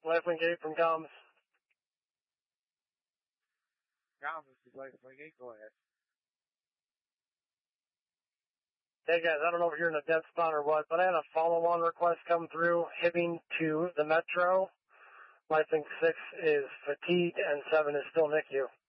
Lifelink 8 from Gomes. Gomes, this is Lifelink 8, go ahead. Hey guys, I don't know if you're in a dead spot or what, but I had a follow-on request come through, Hibbing to the Metro. Lifelink 6 is fatigued and 7 is still NICU.